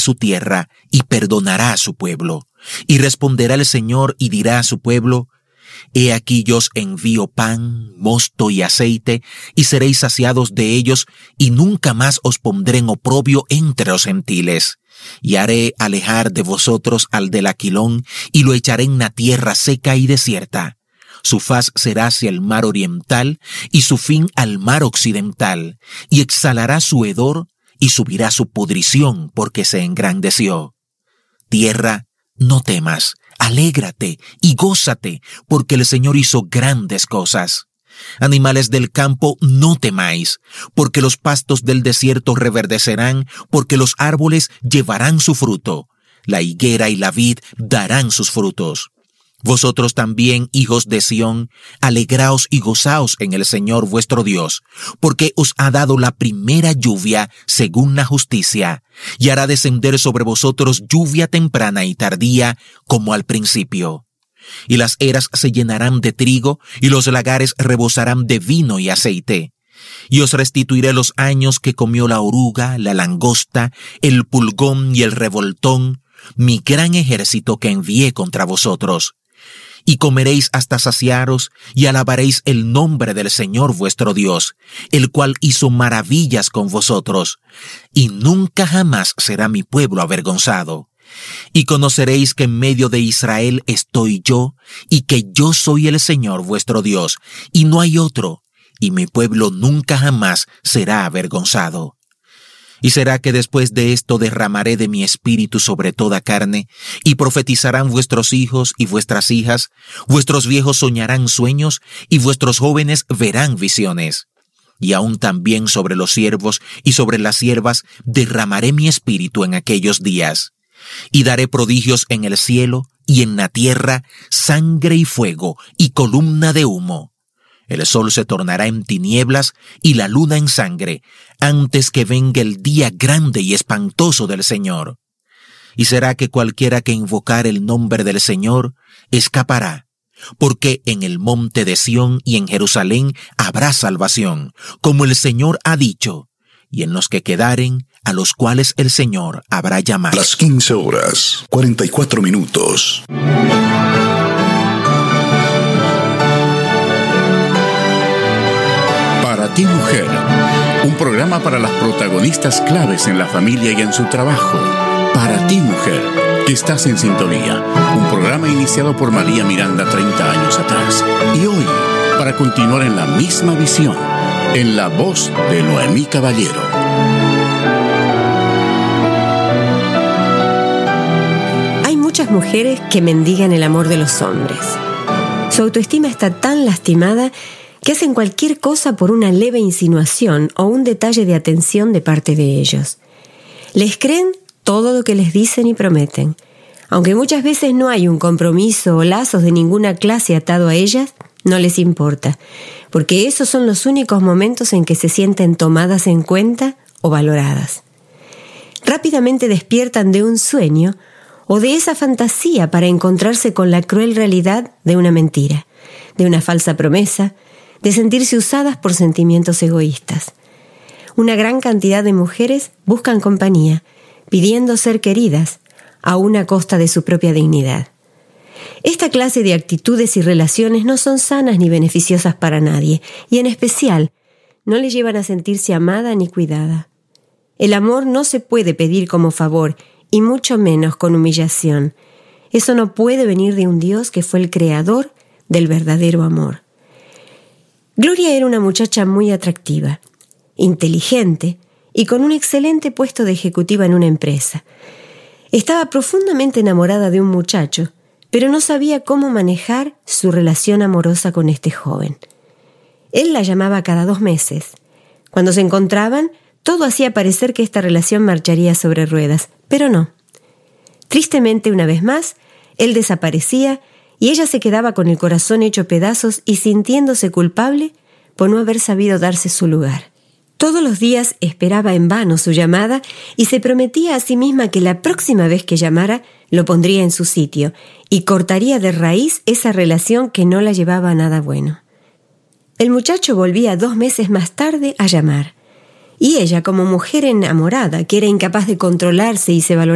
su tierra y perdonará a su pueblo. Y responderá el Señor y dirá a su pueblo: He aquí yo os envío pan, mosto y aceite, y seréis saciados de ellos, y nunca más os pondré en oprobio entre los gentiles. Y haré alejar de vosotros al del Aquilón, y lo echaré en la tierra seca y desierta. Su faz será hacia el mar oriental, y su fin al mar occidental, y exhalará su hedor, y subirá su pudrición, porque se engrandeció. Tierra, no temas, alégrate y gózate, porque el Señor hizo grandes cosas. Animales del campo, no temáis, porque los pastos del desierto reverdecerán, porque los árboles llevarán su fruto. La higuera y la vid darán sus frutos. Vosotros también, hijos de Sión, alegraos y gozaos en el Señor vuestro Dios, porque os ha dado la primera lluvia según la justicia, y hará descender sobre vosotros lluvia temprana y tardía, como al principio. Y las eras se llenarán de trigo, y los lagares rebosarán de vino y aceite. Y os restituiré los años que comió la oruga, la langosta, el pulgón y el revoltón, mi gran ejército que envié contra vosotros. Y comeréis hasta saciaros, y alabaréis el nombre del Señor vuestro Dios, el cual hizo maravillas con vosotros, y nunca jamás será mi pueblo avergonzado. Y conoceréis que en medio de Israel estoy yo, y que yo soy el Señor vuestro Dios, y no hay otro, y mi pueblo nunca jamás será avergonzado. Y será que después de esto derramaré de mi espíritu sobre toda carne, y profetizarán vuestros hijos y vuestras hijas, vuestros viejos soñarán sueños, y vuestros jóvenes verán visiones. Y aún también sobre los siervos y sobre las siervas derramaré mi espíritu en aquellos días. Y daré prodigios en el cielo y en la tierra, sangre y fuego y columna de humo. El sol se tornará en tinieblas y la luna en sangre, antes que venga el día grande y espantoso del Señor. Y será que cualquiera que invocar el nombre del Señor escapará, porque en el monte de Sión y en Jerusalén habrá salvación, como el Señor ha dicho, y en los que quedaren, a los cuales el Señor habrá llamado. Las 15:44. Para ti, mujer, un programa para las protagonistas claves en la familia y en su trabajo. Para ti, mujer, que estás en sintonía. Un programa iniciado por María Miranda 30 años atrás. Y hoy, para continuar en la misma visión, en la voz de Noemí Caballero. Hay muchas mujeres que mendigan el amor de los hombres. Su autoestima está tan lastimada que hacen cualquier cosa por una leve insinuación o un detalle de atención de parte de ellos. Les creen todo lo que les dicen y prometen. Aunque muchas veces no hay un compromiso o lazos de ninguna clase atado a ellas, no les importa, porque esos son los únicos momentos en que se sienten tomadas en cuenta o valoradas. Rápidamente despiertan de un sueño o de esa fantasía para encontrarse con la cruel realidad de una mentira, de una falsa promesa, de sentirse usadas por sentimientos egoístas. Una gran cantidad de mujeres buscan compañía, pidiendo ser queridas, aún a costa de su propia dignidad. Esta clase de actitudes y relaciones no son sanas ni beneficiosas para nadie, y en especial, no le llevan a sentirse amada ni cuidada. El amor no se puede pedir como favor, y mucho menos con humillación. Eso no puede venir de un Dios que fue el creador del verdadero amor. Gloria era una muchacha muy atractiva, inteligente y con un excelente puesto de ejecutiva en una empresa. Estaba profundamente enamorada de un muchacho, pero no sabía cómo manejar su relación amorosa con este joven. Él la llamaba cada 2 meses. Cuando se encontraban, todo hacía parecer que esta relación marcharía sobre ruedas, pero no. Tristemente, una vez más, él desaparecía y ella se quedaba con el corazón hecho pedazos y sintiéndose culpable por no haber sabido darse su lugar. Todos los días esperaba en vano su llamada y se prometía a sí misma que la próxima vez que llamara lo pondría en su sitio y cortaría de raíz esa relación que no la llevaba a nada bueno. El muchacho volvía 2 meses más tarde a llamar, y ella, como mujer enamorada, que era incapaz de controlarse y se valorizaba,